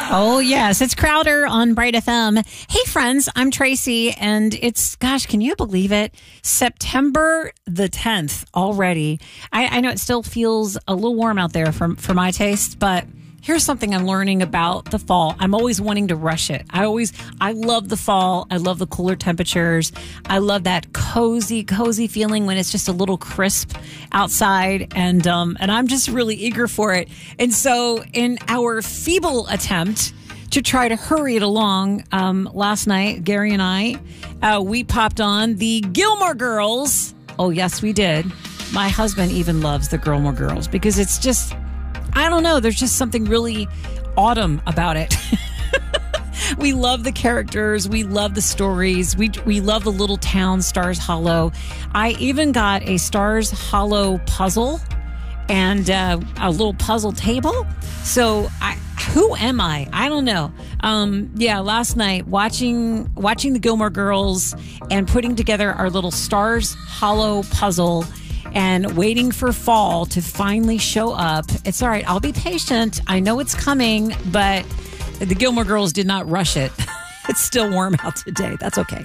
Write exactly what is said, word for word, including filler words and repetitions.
Oh, yes. It's Crowder on Bright F M. Hey, friends, I'm Tracy, and it's, gosh, can you believe it? September the tenth already. I, I know it still feels a little warm out there for, for my taste, but here's something I'm learning about the fall. I'm always wanting to rush it. I always, I love the fall. I love the cooler temperatures. I love that cozy, cozy feeling when it's just a little crisp outside. And, um, and I'm just really eager for it. And so in our feeble attempt to try to hurry it along, um, last night, Gary and I, uh, we popped on the Gilmore Girls. Oh, yes, we did. My husband even loves the Gilmore Girls because it's just, I don't know. There's just something really autumn about it. We love the characters. We love the stories. We we love the little town, Stars Hollow. I even got a Stars Hollow puzzle and uh, a little puzzle table. So I, who am I? I don't know. Um, yeah, last night watching watching the Gilmore Girls and putting together our little Stars Hollow puzzle and waiting for fall to finally show up. It's all right. I'll be patient. I know it's coming, but the Gilmore Girls did not rush it. It's still warm out today. That's okay.